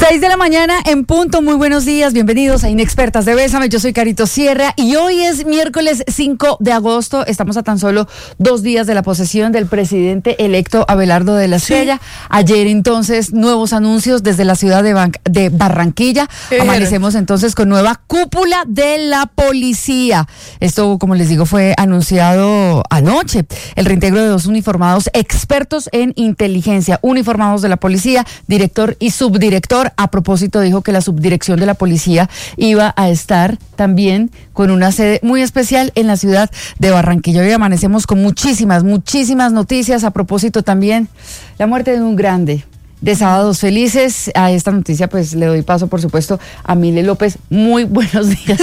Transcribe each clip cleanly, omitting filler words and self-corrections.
6 de la mañana en punto, muy buenos días, bienvenidos a Inexpertas de Bésame, yo soy Carito Sierra y hoy es miércoles 5 de agosto, estamos a tan solo 2 días de la posesión del presidente electo Abelardo de la Espriella. Ayer entonces nuevos anuncios desde la ciudad de Barranquilla, amanecemos entonces con nueva cúpula de la policía. Esto, como les digo, fue anunciado anoche, el reintegro de 2 uniformados expertos en inteligencia, uniformados de la policía, director y subdirector. A propósito, dijo que la subdirección de la policía iba a estar también con una sede muy especial en la ciudad de Barranquilla. Hoy amanecemos con muchísimas noticias. A propósito también, la muerte de un grande. De Sábados Felices. A esta noticia pues le doy paso, por supuesto, a Mile López. Muy buenos días.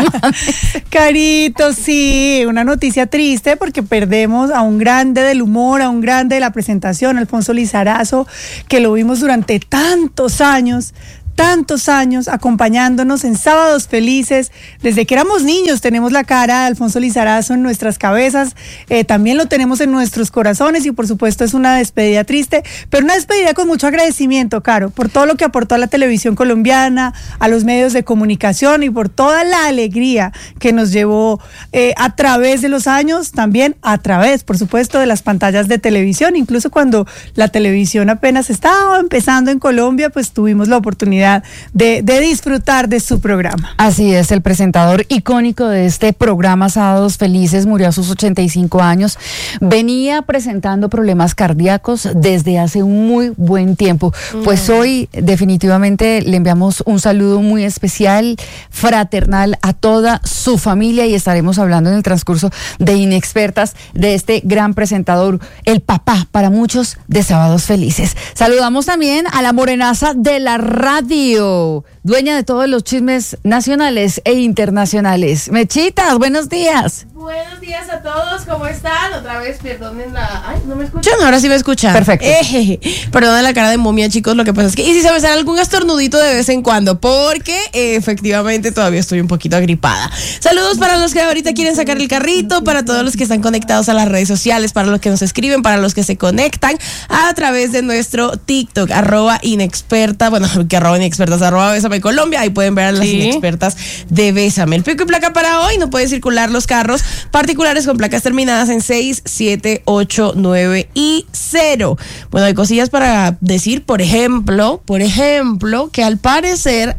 Carito, sí, una noticia triste porque perdemos a un grande del humor, a un grande de la presentación, Alfonso Lizarazo, que lo vimos durante tantos años acompañándonos en Sábados Felices. Desde que éramos niños tenemos la cara de Alfonso Lizarazo en nuestras cabezas, también lo tenemos en nuestros corazones y por supuesto es una despedida triste, pero una despedida con mucho agradecimiento, Caro, por todo lo que aportó a la televisión colombiana, a los medios de comunicación y por toda la alegría que nos llevó a través de los años, también a través, por supuesto, de las pantallas de televisión. Incluso cuando la televisión apenas estaba empezando en Colombia, pues tuvimos la oportunidad de disfrutar de su programa. Así es, el presentador icónico de este programa Sábados Felices murió a sus 85 años. Venía presentando problemas cardíacos desde hace un muy buen tiempo. Pues hoy definitivamente le enviamos un saludo muy especial, fraternal a toda su familia y estaremos hablando en el transcurso de Inexpertas de este gran presentador, el papá para muchos de Sábados Felices. Saludamos también a la morenaza de la radio, dueña de todos los chismes nacionales e internacionales. Mechitas, buenos días. Buenos días a todos, ¿cómo están? Otra vez, perdonen la... Ay, ¿no me escuchan? Ahora sí me escuchan. Perfecto. Perdonen la cara de momia, chicos, lo que pasa es que... Y si se me sale algún estornudito de vez en cuando, porque efectivamente todavía estoy un poquito agripada. Saludos para los que ahorita quieren sacar el carrito, para todos los que están conectados a las redes sociales, para los que nos escriben, para los que se conectan a través de nuestro TikTok, @inexperta, bueno, que @inexpertas, @Bésame Colombia, ahí pueden ver a las inexpertas de Bésame. El pico y placa para hoy: no pueden circular los carros particulares con placas terminadas en 6, 7, 8, 9 y 0. Bueno, hay cosillas para decir, por ejemplo, que al parecer,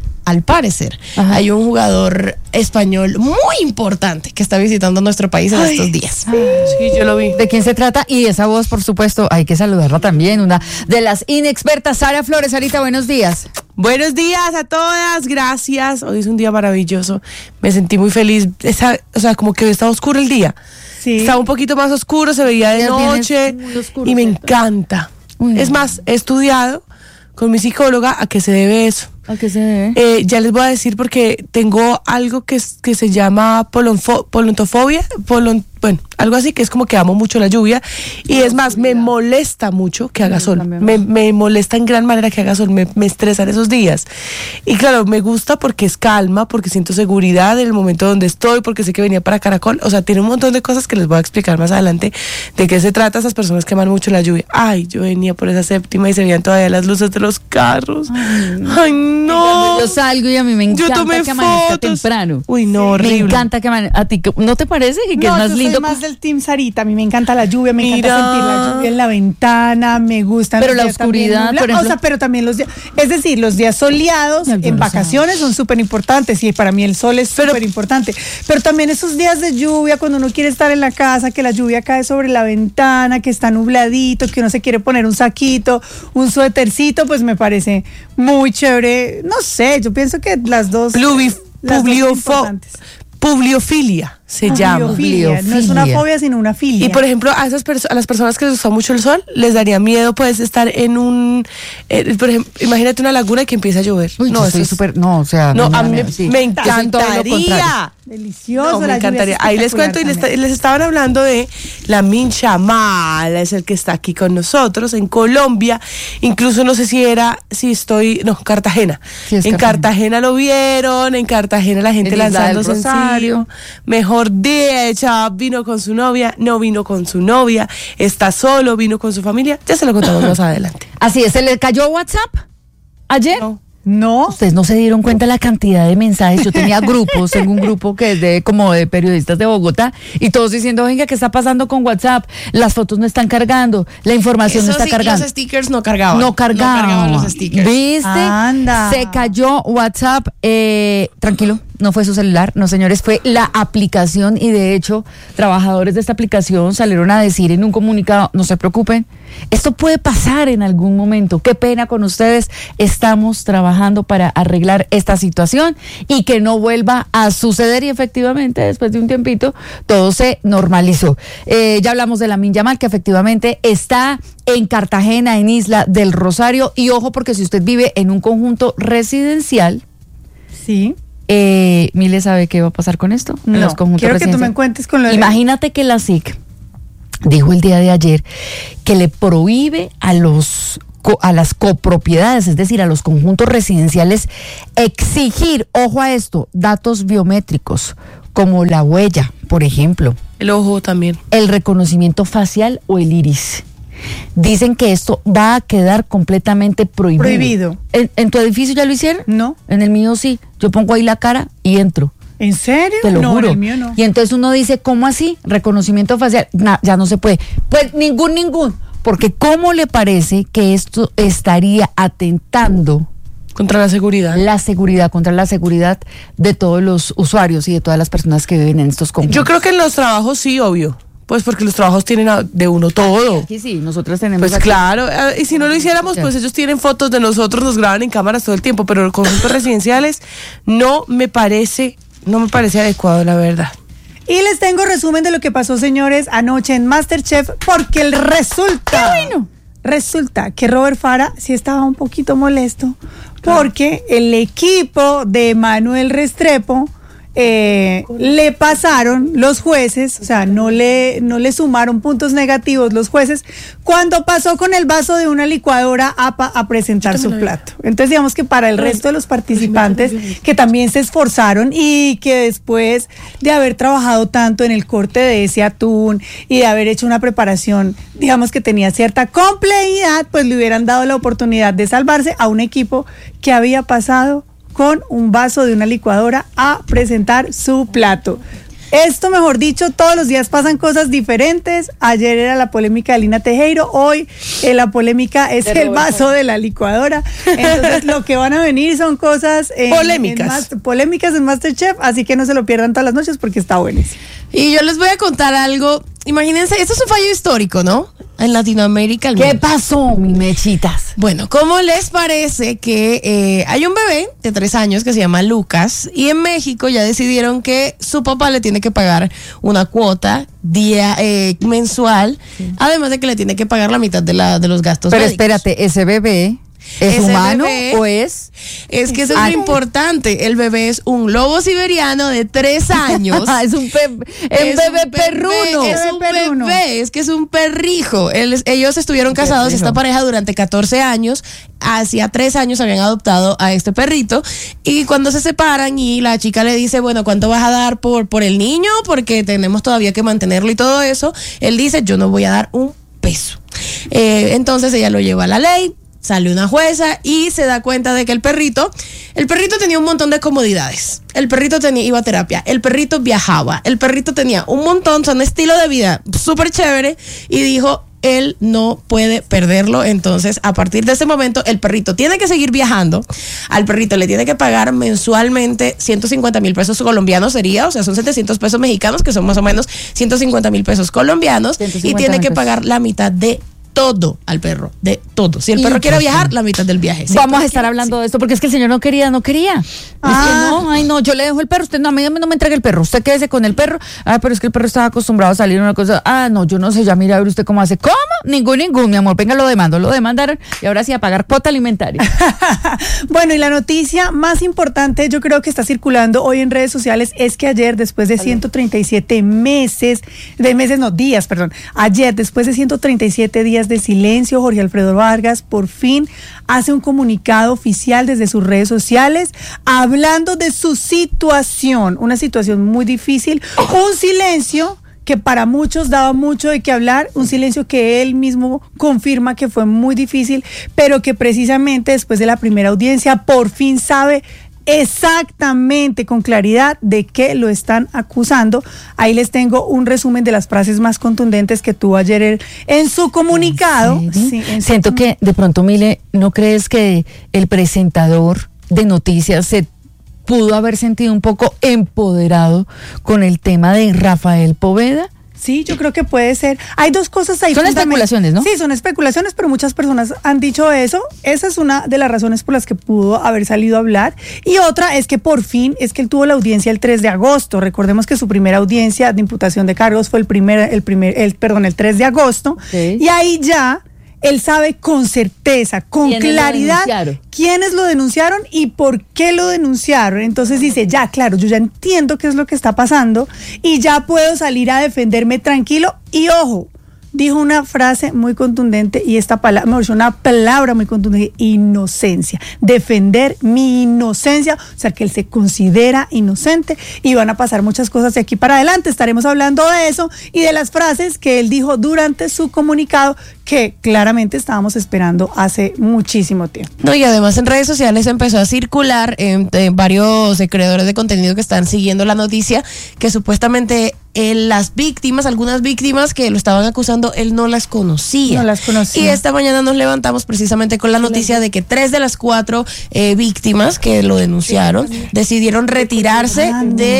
hay un jugador español muy importante que está visitando nuestro país en estos días. Sí, yo lo vi. ¿De quién se trata? Y esa voz, por supuesto, hay que saludarla también, una de las inexpertas, Sara Flores. Sarita, buenos días. Buenos días a todas, gracias. Hoy es un día maravilloso. Me sentí muy feliz. Como que estaba oscuro el día. Sí. Estaba un poquito más oscuro, se veía de noche y me encanta. Es más, he estudiado con mi psicóloga a qué se debe eso. ¿A qué se debe? Ya les voy a decir porque tengo algo que se llama polontofobia, algo así, que es como que amo mucho la lluvia y es más, me molesta mucho que haga sol, me molesta en gran manera que haga sol, me estresan esos días y claro, me gusta porque es calma, porque siento seguridad en el momento donde estoy, porque sé que venía para Caracol, o sea, tiene un montón de cosas que les voy a explicar más adelante de qué se trata esas personas que aman mucho la lluvia. Ay, yo venía por esa séptima y se veían todavía las luces de los carros. Ay, no. Yo salgo y a mí me encanta que amanezca temprano. Uy, no, horrible. Me encanta que amanezca. ¿A ti no te parece que es más lindo? Soy más del team Sarita, a mí me encanta la lluvia, me encanta sentir la lluvia en la ventana, me gusta. Pero la oscuridad, por ejemplo, pero también los días, es decir, los días soleados en vacaciones son súper importantes y para mí el sol es súper importante, pero también esos días de lluvia cuando uno quiere estar en la casa, que la lluvia cae sobre la ventana, que está nubladito, que uno se quiere poner un saquito, un suétercito, pues me parece muy chévere. No sé, yo pienso que las dos Publiofilia se llama. No es una fobia, sino una filia. Y por ejemplo, a las personas que les gusta mucho el sol, les daría miedo pues estar en un, por ejemplo, imagínate una laguna que empieza a llover. Uy, no, eso es súper, a mí me encantaría. Delicioso, me encantaría. Ahí les cuento y les estaban hablando de la Mincha Mala, es el que está aquí con nosotros en Colombia. Incluso no sé Cartagena. Sí, en Cartagena lo vieron, en Cartagena la gente lanzando sencillo. Mejor dicha, vino con su novia, no vino con su novia, está solo, vino con su familia. Ya se lo contamos más adelante. Así es, ¿se le cayó WhatsApp ayer? No. Ustedes no se dieron cuenta de la cantidad de mensajes. Yo tenía grupos, tengo un grupo que es como de periodistas de Bogotá y todos diciendo, venga, ¿qué está pasando con WhatsApp? Las fotos no están cargando, la información no está cargando. Los stickers no cargaban. No cargaban los stickers. ¿Viste? Anda. Se cayó WhatsApp. Tranquilo, no fue su celular, no señores, fue la aplicación y de hecho, trabajadores de esta aplicación salieron a decir en un comunicado, no se preocupen, esto puede pasar en algún momento, qué pena con ustedes, estamos trabajando para arreglar esta situación y que no vuelva a suceder y efectivamente después de un tiempito todo se normalizó. Ya hablamos de Lamine Yamal que efectivamente está en Cartagena, en Isla del Rosario y ojo porque si usted vive en un conjunto residencial, Sí. Mile sabe qué va a pasar con esto. No, Los conjuntos quiero que tú me residenciales. cuentes con lo de... Imagínate que la SIC dijo el día de ayer que le prohíbe a las copropiedades, es decir, a los conjuntos residenciales, exigir, ojo a esto, datos biométricos, como la huella, por ejemplo, El ojo también. el reconocimiento facial o el iris. Dicen que esto va a quedar completamente prohibido. Prohibido. ¿En tu edificio ya lo hicieron? No. En el mío sí. Yo pongo ahí la cara y entro. ¿En serio? Te lo no, juro. en el mío no. Y entonces uno dice, ¿cómo así? Reconocimiento facial. Ya no se puede. Pues ningún. Porque ¿cómo le parece que esto estaría atentando Contra la seguridad. contra la seguridad de todos los usuarios y de todas las personas que viven en estos conjuntos? Yo creo que en los trabajos sí, obvio. Pues porque los trabajos tienen de uno todo. Aquí sí, nosotros tenemos. Pues aquí- claro, y si no lo hiciéramos, pues ellos tienen fotos de nosotros, nos graban en cámaras todo el tiempo, pero los conjuntos residenciales no me parece adecuado, la verdad. Y les tengo resumen de lo que pasó, señores, anoche en MasterChef, porque resulta... ¡Qué bueno! Resulta que Robert Fara sí estaba un poquito molesto porque el equipo de Manuel Restrepo le pasaron los jueces, o sea, no le sumaron puntos negativos los jueces cuando pasó con el vaso de una licuadora a presentar su plato. Entonces, digamos que para el resto de los participantes que también se esforzaron y que después de haber trabajado tanto en el corte de ese atún y de haber hecho una preparación, digamos que tenía cierta complejidad, pues le hubieran dado la oportunidad de salvarse a un equipo que había pasado con un vaso de una licuadora a presentar su plato. Esto, mejor dicho, todos los días pasan cosas diferentes. Ayer era la polémica de Lina Tejero, hoy la polémica es el vaso de la licuadora. Entonces, lo que van a venir son cosas polémicas en MasterChef, así que no se lo pierdan todas las noches porque está buenísimo. Y yo les voy a contar algo. Imagínense, esto es un fallo histórico, ¿no? En Latinoamérica. ¿Qué pasó, mi mechitas? Bueno, ¿cómo les parece que hay un bebé de 3 años que se llama Lucas y en México ya decidieron que su papá le tiene que pagar una cuota mensual, además de que le tiene que pagar la mitad de los gastos Pero médicos? espérate, ¿ese bebé es Ese humano bebé o es? Es que eso es lo importante. El bebé es un lobo siberiano de 3 años. Es un bebé perruno. Es un perruno. bebé, es que es un perrijo. Ellos estuvieron casados, perrijo. esta pareja, durante 14 años. Hacía 3 años habían adoptado a este perrito. Y cuando se separan y la chica le dice, bueno, ¿cuánto vas a dar por el niño? Porque tenemos todavía que mantenerlo y todo eso. Él dice, yo no voy a dar un peso. Entonces ella lo lleva a la ley. Sale una jueza y se da cuenta de que el perrito tenía un montón de comodidades. El perrito iba a terapia, el perrito viajaba, el perrito tenía un montón, son estilo de vida súper chévere y dijo, él no puede perderlo. Entonces, a partir de ese momento, el perrito tiene que seguir viajando. Al perrito le tiene que pagar mensualmente 150,000 pesos colombianos sería, o sea, son 700 pesos mexicanos, que son más o menos 150,000 pesos colombianos, y tiene que pagar la mitad de todo al perro, de todo. Si el perro quiere viajar, la mitad del viaje. Vamos a estar hablando de esto porque es que el señor no quería. Es que no, yo le dejo el perro, usted no, a mí no me entregue el perro, usted quédese con el perro. Pero es que el perro estaba acostumbrado a salir una cosa. No, yo no sé, ya mira a ver usted cómo hace. ¿Cómo? Ningún, mi amor, venga, lo demandaron y ahora sí a pagar cuota alimentaria. Bueno, y la noticia más importante, yo creo que está circulando hoy en redes sociales, es que ayer, después de 137 ayer, después de 137 días de silencio, Jorge Alfredo Vargas por fin hace un comunicado oficial desde sus redes sociales hablando de su situación, una situación muy difícil, un silencio que para muchos daba mucho de qué hablar, un silencio que él mismo confirma que fue muy difícil, pero que precisamente después de la primera audiencia por fin sabe exactamente, con claridad, de qué lo están acusando. Ahí les tengo un resumen de las frases más contundentes que tuvo ayer en su comunicado. Sí, siento que de pronto, Mile, ¿no crees que el presentador de noticias se pudo haber sentido un poco empoderado con el tema de Rafael Poveda? Sí, yo creo que puede ser. Hay dos cosas ahí. Son especulaciones, ¿no? Sí, son especulaciones, pero muchas personas han dicho eso. Esa es una de las razones por las que pudo haber salido a hablar. Y otra es que por fin, es que él tuvo la audiencia el 3 de agosto. Recordemos que su primera audiencia de imputación de cargos fue el 3 de agosto. Sí. Y ahí ya él sabe con certeza, con claridad, quiénes lo denunciaron y por qué lo denunciaron. Entonces dice, ya, claro, yo ya entiendo qué es lo que está pasando y ya puedo salir a defenderme tranquilo. Y ojo, dijo una frase muy contundente y esta palabra, una palabra muy contundente: inocencia. Defender mi inocencia, o sea, que él se considera inocente, y van a pasar muchas cosas de aquí para adelante. Estaremos hablando de eso y de las frases que él dijo durante su comunicado, que claramente estábamos esperando hace muchísimo tiempo. No, y además en redes sociales empezó a circular varios creadores de contenido que están siguiendo la noticia, que supuestamente las víctimas, algunas víctimas que lo estaban acusando, él no las conocía. No las conocía. Y esta mañana nos levantamos precisamente con la noticia de que 3 de las 4 víctimas que lo denunciaron decidieron retirarse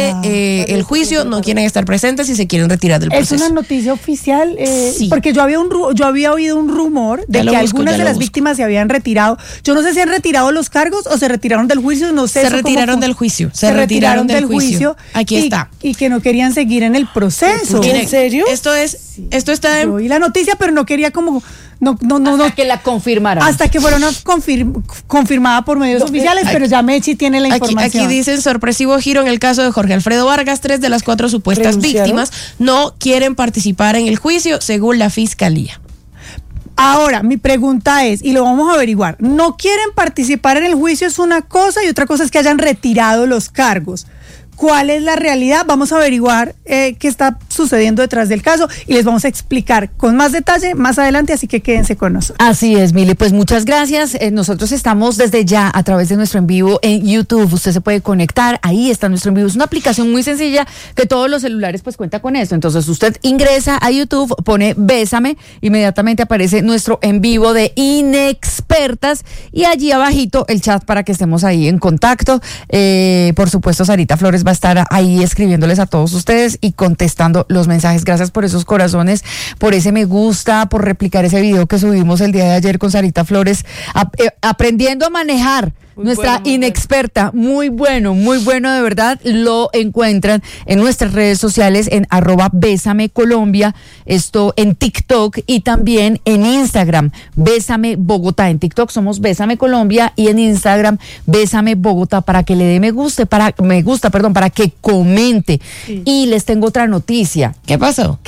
el juicio, no quieren estar presentes y se quieren retirar del proceso. Es una noticia oficial, sí. Porque yo había oído un rumor de que algunas de las víctimas se habían retirado. Yo no sé si han retirado los cargos o se retiraron del juicio, no sé. Se retiraron del juicio. Se retiraron del juicio. Aquí está. Y que no querían seguir en el proceso. ¿En serio? Esto está en... Yo oí la noticia, pero no quería como... Hasta que la confirmaran. Hasta que fueron confirmada por medios oficiales, pero ya Mechi tiene la información. Aquí dicen: sorpresivo giro en el caso de Jorge Alfredo Vargas. 3 de las 4 supuestas víctimas no quieren participar en el juicio, según la fiscalía. Ahora, mi pregunta es, y lo vamos a averiguar, no quieren participar en el juicio es una cosa, y otra cosa es que hayan retirado los cargos. ¿Cuál es la realidad? Vamos a averiguar qué está sucediendo detrás del caso y les vamos a explicar con más detalle más adelante, así que quédense con nosotros. Así es, Mile, pues muchas gracias. Nosotros estamos desde ya a través de nuestro en vivo en YouTube. Usted se puede conectar, ahí está nuestro en vivo. Es una aplicación muy sencilla que todos los celulares pues cuenta con esto. Entonces usted ingresa a YouTube, pone Bésame, inmediatamente aparece nuestro en vivo de Inexpertas y allí abajito el chat para que estemos ahí en contacto. Por supuesto, Sarita Flores va a estar ahí escribiéndoles a todos ustedes y contestando los mensajes. Gracias por esos corazones, por ese me gusta, por replicar ese video que subimos el día de ayer con Sarita Flores, aprendiendo a manejar. Nuestra inexperta, muy bueno de verdad. Lo encuentran en nuestras redes sociales en @BésameColombia, esto en TikTok y también en Instagram, Bésame Bogotá. En TikTok somos Bésame Colombia y en Instagram Bésame Bogotá, para que le dé me gusta, para que comente. Sí. Y les tengo otra noticia. ¿Qué pasó?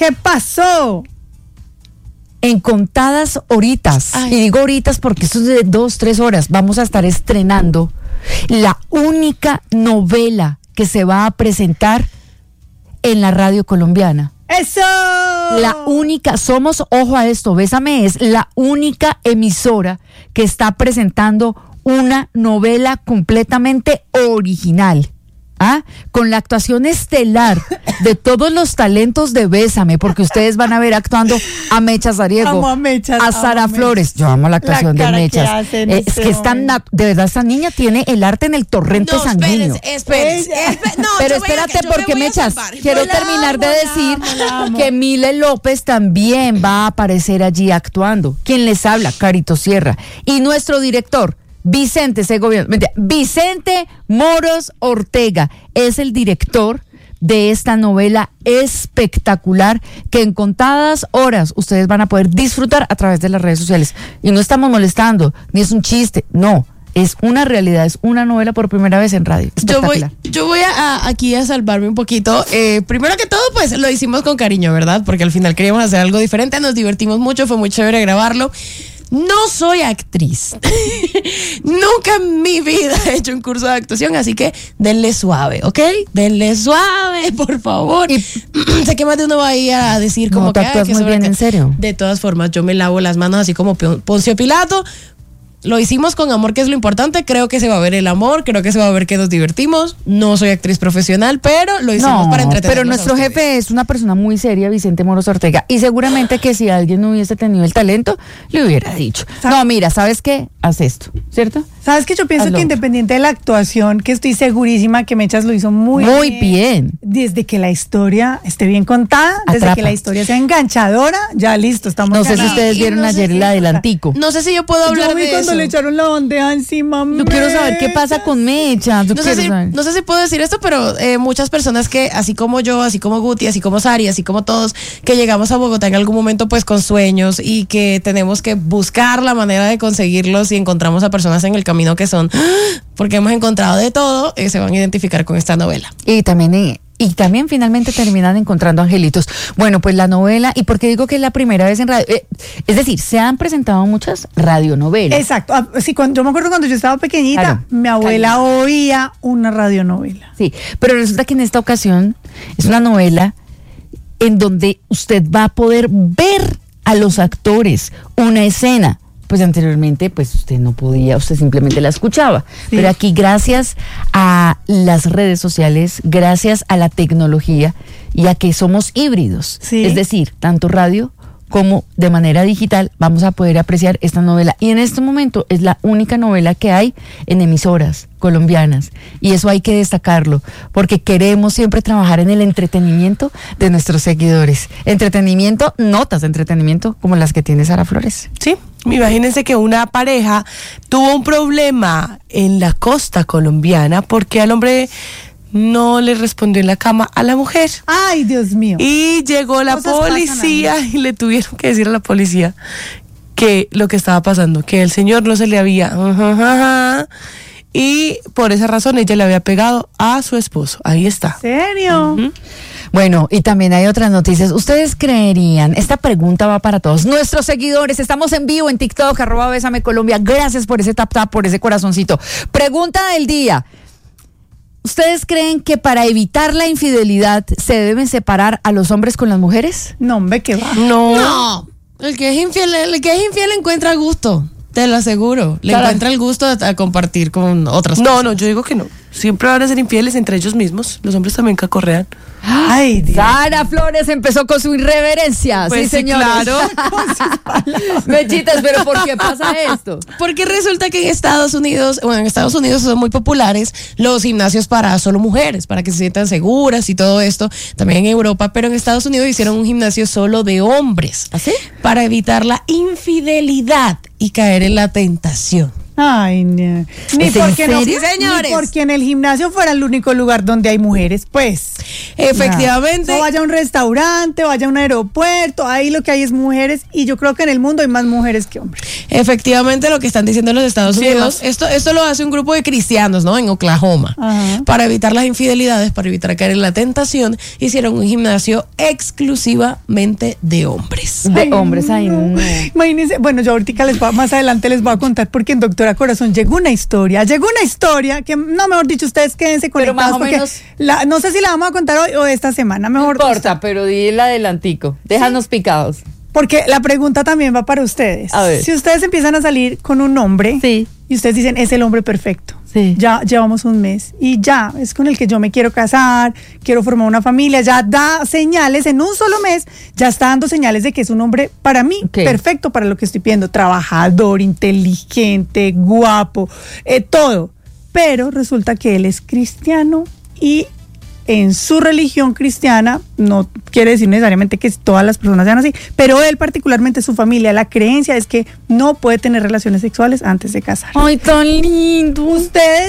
En contadas horitas, y digo horitas porque esto es de 2-3 horas, vamos a estar estrenando la única novela que se va a presentar en la radio colombiana. ¡Eso! La única, ojo a esto, Bésame es la única emisora que está presentando una novela completamente original. Con la actuación estelar de todos los talentos de Bésame, porque ustedes van a ver actuando a Mechas Ariego, a Sara Flores. Yo amo la actuación de Mechas. Es que de verdad, esta niña tiene el arte en el torrente sanguíneo. Espérense. No, pero espérate, porque Mechas, quiero terminar de decir que Mile López también va a aparecer allí actuando. Quien les habla, Carito Sierra. Y nuestro director, Vicente Moros Ortega, es el director de esta novela espectacular que en contadas horas ustedes van a poder disfrutar a través de las redes sociales. Y no estamos molestando, ni es un chiste, no. Es una realidad, es una novela por primera vez en radio. Yo voy aquí a salvarme un poquito. Primero que todo, pues lo hicimos con cariño, ¿verdad? Porque al final queríamos hacer algo diferente, nos divertimos mucho, fue muy chévere grabarlo. No soy actriz. No Nunca en mi vida he hecho un curso de actuación, así que denle suave, ¿ok? Denle suave, por favor. Y sé que más de uno va a ir a decir como no, que... te actúas muy bien, en serio. De todas formas, yo me lavo las manos así como Poncio Pilato. Lo hicimos con amor, que es lo importante. Creo que se va a ver el amor, creo que se va a ver que nos divertimos. No soy actriz profesional, pero lo hicimos para entretenernos. Pero nuestro jefe es una persona muy seria, Vicente Moros Ortega, y seguramente que si alguien no hubiese tenido el talento, le hubiera dicho, no, mira, ¿sabes qué? Haz esto, ¿cierto? ¿Sabes qué? Yo pienso Hazlo. que independiente de la actuación, que estoy segurísima que Mechas lo hizo muy bien. Desde que la historia esté bien contada, desde Atrapa. que la historia sea enganchadora, ya listo, estamos No sé si ganados. ustedes vieron no sé ayer si- el adelantico. No sé si yo puedo hablar Yo vi de cuando eso. le echaron la bandeja encima. Yo quiero saber qué pasa con Mecha. No sé si puedo decir esto, pero muchas personas que, así como yo, así como Guti, así como Sari, así como todos, que llegamos a Bogotá en algún momento pues con sueños y que tenemos que buscar la manera de conseguirlos y encontramos a personas en el camino que son, porque hemos encontrado de todo, se van a identificar con esta novela. Y también finalmente terminan encontrando angelitos. Bueno, pues la novela, ¿y por qué digo que es la primera vez en radio? Es decir, se han presentado muchas radionovelas. Exacto. Sí, yo me acuerdo cuando yo estaba pequeñita, Claro. mi abuela oía una radionovela. Sí, pero resulta que en esta ocasión es una novela en donde usted va a poder ver a los actores, una escena. Pues anteriormente, pues usted no podía, usted simplemente la escuchaba. Sí. Pero aquí, gracias a las redes sociales, gracias a la tecnología y a que somos híbridos, Sí. es decir, tanto radio como de manera digital, vamos a poder apreciar esta novela. Y en este momento es la única novela que hay en emisoras colombianas. Y eso hay que destacarlo, porque queremos siempre trabajar en el entretenimiento de nuestros seguidores. Entretenimiento, notas de entretenimiento como las que tiene Sara Flores. Sí, imagínense que una pareja tuvo un problema en la costa colombiana porque al hombre no le respondió en la cama a la mujer. Ay, Dios mío. Y llegó la Cosas pasan, policía y le tuvieron que decir a la policía que lo que estaba pasando, que el señor no se le había... y por esa razón ella le había pegado a su esposo. Ahí está. ¿En serio? Bueno, y también hay otras noticias. ¿Ustedes creerían? Esta pregunta va para todos nuestros seguidores. Estamos en vivo en TikTok, @BésameColombia. Gracias por ese tap, por ese corazoncito. Pregunta del día. ¿Ustedes creen que para evitar la infidelidad se deben separar a los hombres con las mujeres? No, hombre, qué va. No, el que es infiel encuentra gusto. Te lo aseguro. Le Claro. encuentra el gusto a compartir con otras No, personas. no, yo digo que no. Siempre van a ser infieles entre ellos mismos. Los hombres también cacorrean. Ay, Dios. Sara Flores empezó con su irreverencia. Pues sí, sí, señores. claro. Mechitas, pero ¿por qué pasa esto? Porque resulta que en Estados Unidos son muy populares los gimnasios para solo mujeres, para que se sientan seguras y todo esto. También en Europa, pero en Estados Unidos hicieron un gimnasio solo de hombres. ¿Así? Para evitar la infidelidad y caer en la tentación. Ay, no. Ni ¿Es en porque no, serio? Sí, señores. ni porque en el gimnasio fuera el único lugar donde hay mujeres, pues. Efectivamente. No vaya a un restaurante, vaya a un aeropuerto, ahí lo que hay es mujeres y yo creo que en el mundo hay más mujeres que hombres. Efectivamente, lo que están diciendo los Estados Sí, Unidos, esto lo hace un grupo de cristianos, ¿no? En Oklahoma. Ajá. Para evitar las infidelidades, para evitar caer en la tentación, hicieron un gimnasio exclusivamente de hombres. De hombres, ay, no. Imagínense, bueno, yo ahorita más adelante les voy a contar porque en Doctora Corazón llegó una historia que, no, mejor dicho, ustedes quédense Pero más conectados o porque menos- no sé si la vamos a contar hoy o esta semana, No mejor. importa, pero di el adelantico. Déjanos picados. Porque la pregunta también va para ustedes. A ver. Si ustedes empiezan a salir con un hombre Sí. y ustedes dicen, es el hombre perfecto. Sí. Ya llevamos un mes y ya es con el que yo me quiero casar, quiero formar una familia, ya da señales en un solo mes, ya está dando señales de que es un hombre para mí Ok. perfecto para lo que estoy pidiendo, trabajador, inteligente, guapo, todo. Pero resulta que él es cristiano y en su religión cristiana, no quiere decir necesariamente que todas las personas sean así, pero él particularmente, su familia, la creencia es que no puede tener relaciones sexuales antes de casar. Ay, tan lindo. ¿Ustedes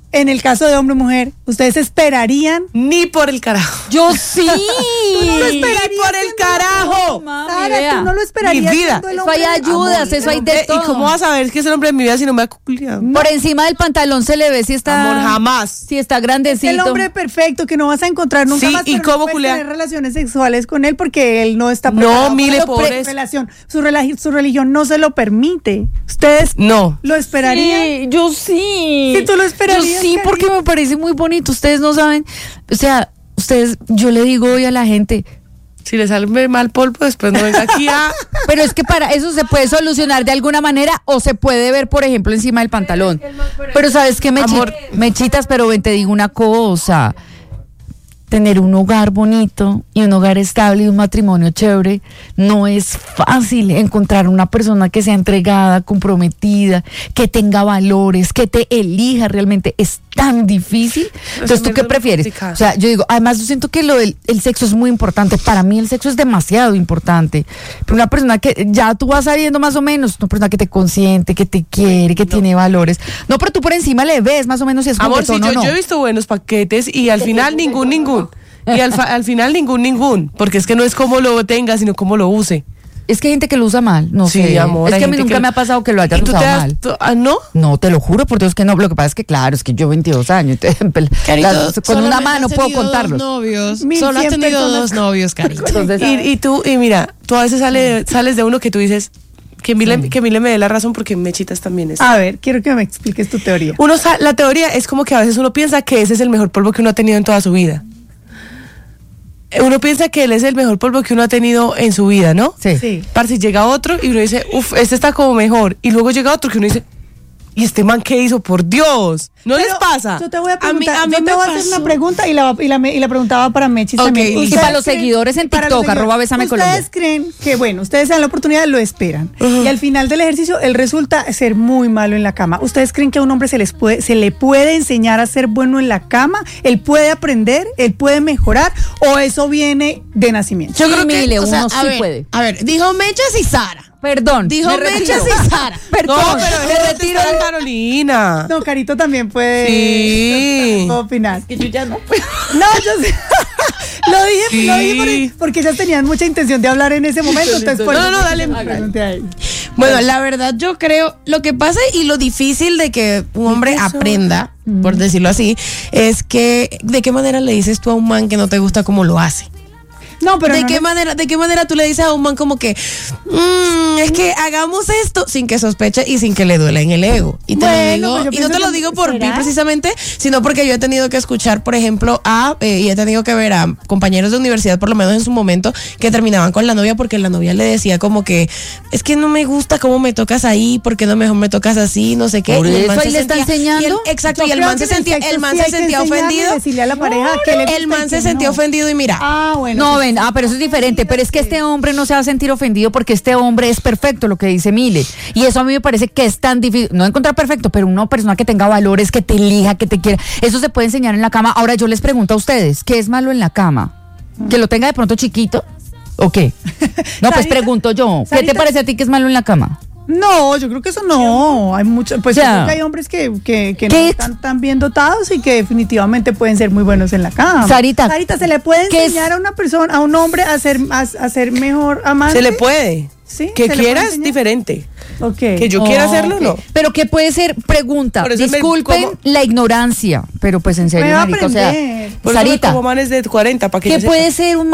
en el caso de hombre o mujer, ¿ustedes esperarían? Ni por el carajo. Yo sí. Tú no lo esperarías por el siendo carajo. Mami, Sara, vea. tú no lo esperarías Mi vida. siendo el Eso hombre hay ayudas, eso hay de todo. ¿Y cómo vas a ver que es el hombre de mi vida si no me ha culiado? Por encima del pantalón se le ve si está... Amor, jamás. Si está grandecito. el hombre perfecto que no vas a encontrar nunca Sí, más, ¿y pero cómo no puedes culear? tener relaciones sexuales con él porque él no está No, preparado mire, para pobres. relación. Su religión no se lo permite. ¿Ustedes No. lo esperarían? Sí, yo sí. Sí, tú lo esperarías, Yo sí, Cari. porque me parece muy bonito. Ustedes no saben. O sea, yo le digo hoy a la gente, Si le sale mal polvo, después no venga aquí a... pero es que para eso se puede solucionar de alguna manera o se puede ver, por ejemplo, encima del pantalón. Pero sabes qué, Amor. Mechitas, pero ven, te digo una cosa. Tener un hogar bonito y un hogar estable y un matrimonio chévere no es fácil. Encontrar una persona que sea entregada, comprometida, que tenga valores, que te elija realmente es tan difícil. Entonces, ¿tú qué prefieres? O sea, yo digo, además yo siento que el sexo es muy importante. Para mí el sexo es demasiado importante. Pero una persona que ya tú vas sabiendo más o menos, una persona que te consiente, que te quiere, que tiene valores. No, pero tú por encima le ves más o menos si es Amor, sí, coquetón o no. yo he visto buenos paquetes y al final ningún. Y al final ningún. Porque es que no es cómo lo tenga, sino cómo lo use. Es que hay gente que lo usa mal, no Sí, sé. amor, Es hay que a mí gente nunca que me ha pasado que lo ¿Y hayan tú usado te das- mal. ¿No? No, te lo juro por Dios que no. Lo que pasa es que, claro, es que yo 22 años, Carito, con una solamente mano has puedo tenido contarlos. Dos novios. 1100 Solo has tenido personas. dos novios, Carito. Entonces, Y mira, tú a veces sales de uno que tú dices, que Mile me dé la razón porque Mechitas también es. A ver, quiero que me expliques tu teoría. La teoría es como que a veces uno piensa que ese es el mejor polvo que uno ha tenido en toda su vida. Uno piensa que él es el mejor polvo que uno ha tenido en su vida, ¿no? sí. Sí. Parce, llega otro y uno dice, uff, este está como mejor. Y luego llega otro que uno dice, ¿y este man qué hizo? Por Dios. ¿No Pero les pasa? Yo te voy a preguntar, a mí yo te me voy a hacer pasó. una pregunta y la preguntaba para Mechis Ok, también. y ¿Ustedes para los seguidores en para TikTok, los seguidores, @Bésame Colombia. ¿Ustedes creen que, bueno, ustedes se dan la oportunidad, lo esperan? Y al final del ejercicio, él resulta ser muy malo en la cama. ¿Ustedes creen que a un hombre se le puede enseñar a ser bueno en la cama? ¿Él puede aprender? ¿Él puede mejorar? ¿O eso viene de nacimiento? Yo creo que o sea, uno sí puede. A ver, dijo Mechas y Sara. Perdón. Dijo me retiro. Mechas y Sara. Perdón, No, pero me retiro. de Carolina. No, Carito también puede, Sí. puede opinar. Que yo ya no. No, yo sé. Lo dije porque ellas tenían mucha intención de hablar en ese momento. Entonces, por No, eso no, dale. pregunté a ellos. Bueno, la verdad yo creo, lo que pasa y lo difícil de que un hombre aprenda, por decirlo así, es que ¿de qué manera le dices tú a un man que no te gusta cómo lo hace? No, pero ¿De no qué manera tú le dices a un man como que es que hagamos esto sin que sospeche y sin que le duela en el ego? Y te Bueno, lo pues yo digo, y no pienso te lo que- digo por mí ¿será? precisamente, sino porque yo he tenido que escuchar, por ejemplo, y he tenido que ver a compañeros de universidad, por lo menos en su momento, que terminaban con la novia porque la novia le decía como que es que no me gusta cómo me tocas ahí, porque no mejor me tocas así, no sé qué. Por Y el eso man ahí se le está sentía- enseñando. Exacto, Yo y el creo man que se en el sentía, sexo el man sí se hay que sentía enseñarle, ofendido. decirle a la pareja que le El gusta man y se que sentía no. ofendido y mira. Ah, bueno. No, sí. ven, pero eso es diferente. Pero es que este hombre no se va a sentir ofendido porque este hombre es perfecto, lo que dice Mile. Y eso a mí me parece que es tan difícil, no encontrar perfecto, pero una persona que tenga valores, que te elija, que te quiera. Eso se puede enseñar en la cama. Ahora yo les pregunto a ustedes, ¿qué es malo en la cama? ¿Que lo tenga de pronto chiquito? ¿O qué? No, pues Sarita, pregunto yo. ¿Qué te Sarita. parece a ti que es malo en la cama? No, yo creo que eso no. Hay mucho, pues O yo sea, creo que hay hombres que no ¿qué? están tan bien dotados y que definitivamente pueden ser muy buenos en la cama. Sarita, ¿se le puede ¿qué es? enseñar a una persona, a un hombre a ser mejor amante? Se le puede. Sí, Que se le puede quiera es enseñar. diferente. Ok. Que yo quiera hacerlo, ok. no. Pero ¿qué puede ser? Pregunta. Por eso me- Disculpen ¿cómo? la ignorancia, pero pues en serio, Me va a marica, o sea, aprender. Por eso me Sarita, como manes de 40 para que ¿qué yo sepa. puede ser un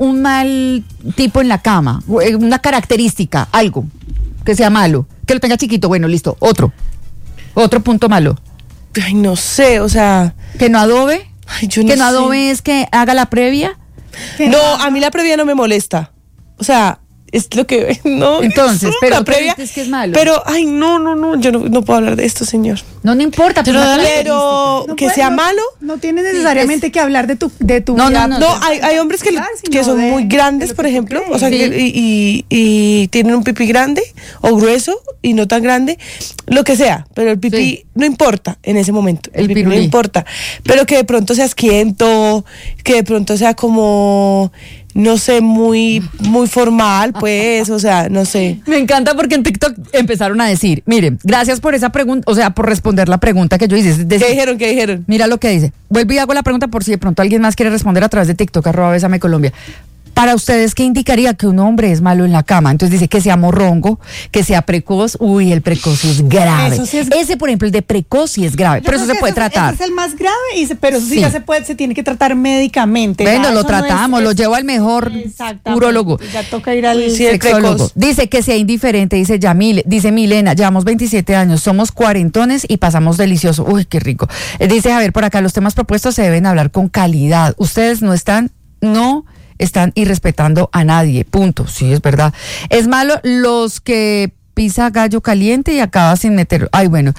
mal tipo en la cama? Una característica, algo que sea malo, que lo tenga chiquito, bueno, listo, otro punto malo, Ay, no sé, o sea, que no adobe, ay, yo no que no sé. adobe es que haga la previa. No, a mí la previa no me molesta. O sea, es lo que no. Entonces, pero la tú dices que es malo. Pero, ay, no, yo no puedo hablar de esto, señor. No importa, pero, una Pero No que puede- sea no- malo. No tienes necesariamente que hablar de tu No, vida. no, No, hay hombres que sino son de- muy de grandes, lo por que tú ejemplo, crees. o sea, Sí. y tienen un pipí grande o grueso y no tan grande, lo que sea, pero el pipí Sí. no importa en ese momento, el El pipí no pirulí. importa, pero que de pronto sea asquiento, que de pronto sea como no sé, muy formal, pues, o sea, no sé. Me encanta porque en TikTok empezaron a decir, miren, gracias por esa pregunta, o sea, por responder la pregunta que yo hice. ¿Qué dijeron? Mira lo que dice. Vuelvo y hago la pregunta por si de pronto alguien más quiere responder a través de TikTok, @BésameColombia. Para ustedes, ¿qué indicaría que un hombre es malo en la cama? Entonces dice que sea morrongo, que sea precoz. Uy, el precoz es grave. Eso sí es... Ese, por ejemplo, el de precoz sí es grave, pero eso se puede tratar. Ese es el más grave, pero eso sí ya se tiene que tratar médicamente. Bueno, lo tratamos, lo llevo al mejor urólogo. Ya toca ir al sexólogo. Dice que sea indiferente, dice Yamile, dice Milena, llevamos 27 años, somos cuarentones y pasamos delicioso. Uy, qué rico. Dice Javier por acá, los temas propuestos se deben hablar con calidad. Ustedes no están irrespetando a nadie, punto. Sí, es verdad. Es malo los que pisa gallo caliente y acaba sin meter. Ay, bueno.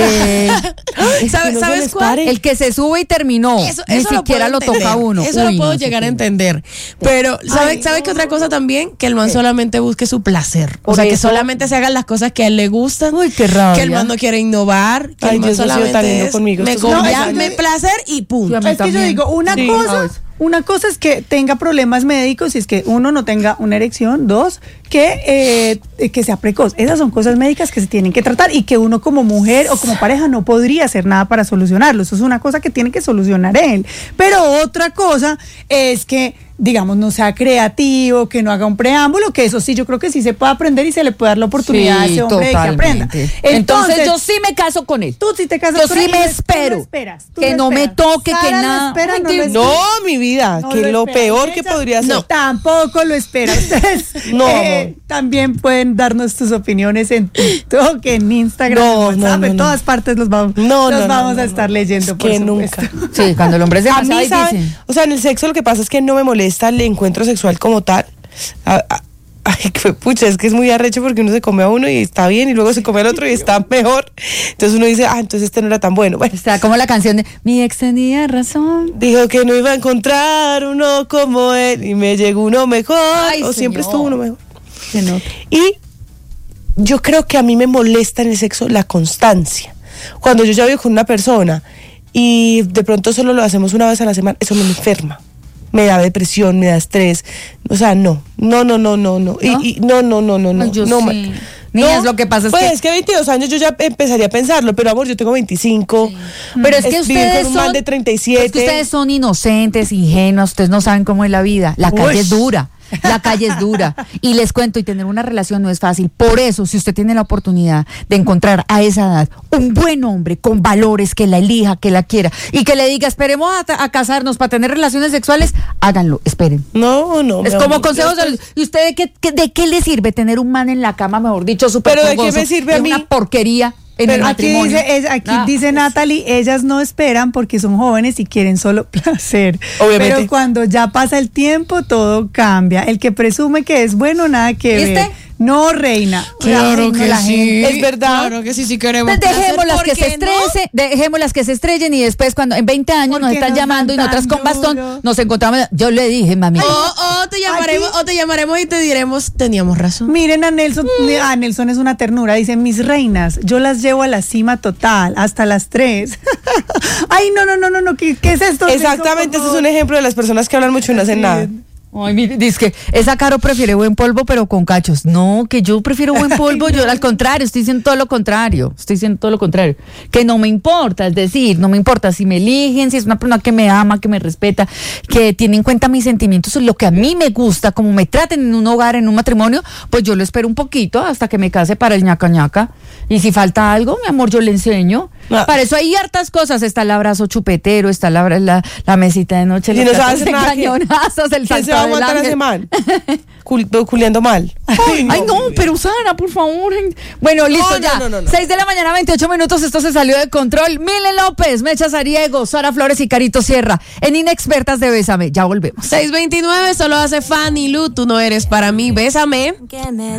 ¿Sabes cuál? El que se sube y terminó. Ni siquiera lo toca uno. Eso lo puedo llegar a entender. Pero, ¿sabe qué otra cosa también? Que el man solamente busque su placer. O sea, que solamente se hagan las cosas que a él le gustan. Uy, qué rabia. Que el man no quiere innovar. Que el man solamente es conmigo. me placer y punto. Es que yo digo, una cosa es que tenga problemas médicos, y es que uno no tenga una erección, 2, que sea precoz. Esas son cosas médicas que se tienen que tratar y que uno como mujer o como pareja no podría hacer nada para solucionarlo. Eso es una cosa que tiene que solucionar él. Pero otra cosa es que, digamos, no sea creativo, que no haga un preámbulo, que eso sí, yo creo que sí se puede aprender y se le puede dar la oportunidad a ese hombre de que aprenda. Entonces yo sí me caso con él. Tú sí te casas con él. Yo sí me espero. Que no me toque, que nada. No, mi vida, que lo peor que podría ser. No, tampoco lo espera. Ustedes también pueden darnos tus opiniones en TikTok, en Instagram, en WhatsApp, en todas partes los vamos a estar leyendo. Que nunca. Sí, cuando el hombre es demasiado difícil. O sea, en el sexo lo que pasa es que no me molesta el encuentro sexual como tal. Ay, pucha, es que es muy arrecho porque uno se come a uno y está bien y luego se come al otro y está mejor. Entonces uno dice, entonces este no era tan bueno. Bueno, está como la canción de Mi ex tenía razón. Dijo que no iba a encontrar uno como él y me llegó uno mejor. Ay, o siempre estuvo uno mejor. Y yo creo que a mí me molesta en el sexo la constancia. Cuando yo ya vivo con una persona y de pronto solo lo hacemos una vez a la semana, eso me enferma. Me da depresión, me da estrés. O sea, no. Y no. Yo no, sí. Niñas, lo que pasa es pues es que 22 años yo ya empezaría a pensarlo, pero amor, yo tengo 25. Sí. Pero es que ustedes con un man de 37. Es que ustedes son inocentes, ingenuos, ustedes no saben cómo es la vida. La calle es dura. La calle es dura y les cuento, y tener una relación no es fácil. Por eso, si usted tiene la oportunidad de encontrar a esa edad un buen hombre con valores, que la elija, que la quiera y que le diga, esperemos a casarnos para tener relaciones sexuales, háganlo, esperen. No. Es como consejos. ¿Y usted de qué le sirve tener un man en la cama, mejor dicho, súper fogoso? ¿Pero de qué me sirve a mí? Una porquería. Pero aquí dice Natalie, ellas no esperan porque son jóvenes y quieren solo placer. Obviamente. Pero cuando ya pasa el tiempo, todo cambia. El que presume que es bueno, nada que ver. No, reina. Claro que sí. Es verdad. Claro que sí queremos. Dejémoslas que se estrellen y después cuando en 20 años nos están llamando y nosotras con bastón nos encontramos. Yo le dije, mami. Te llamaremos y te diremos, teníamos razón. Miren a Nelson. Nelson es una ternura. Dice, mis reinas, yo las llevo a la cima total, hasta las 3. Ay, no. ¿Qué es esto? Exactamente, ese es un ejemplo de las personas que hablan mucho y no hacen nada. Ay, mire, dice que esa Caro prefiere buen polvo pero con cachos. No, que yo prefiero buen polvo, yo al contrario, estoy diciendo todo lo contrario. Que no me importa, es decir, no me importa si me eligen, si es una persona que me ama, que me respeta, que tiene en cuenta mis sentimientos, lo que a mí me gusta, como me traten en un hogar, en un matrimonio, pues yo lo espero un poquito hasta que me case para el ñaca. Y si falta algo, mi amor, yo le enseño. Para eso hay hartas cosas, está el abrazo chupetero, está la mesita de noche, los platos engañonazos, el salto va a aguantar a ese man culiando mal. Ay, no, pero Sara, por favor. Bueno, listo, ya. 6 de la mañana, 28 minutos, esto se salió de control. Milen López, Mecha Sariego, Sara Flores y Carito Sierra en Inexpertas de Bésame. Ya volvemos. 6:29, solo hace Fanny Lu, tú no eres para mí, bésame.